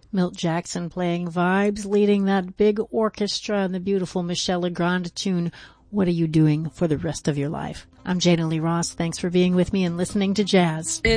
Milt Jackson playing vibes, leading that big orchestra, and the beautiful Michel Legrand tune, What Are You Doing for the Rest of Your Life? I'm Jana Lee Ross. Thanks for being with me and listening to Jazz.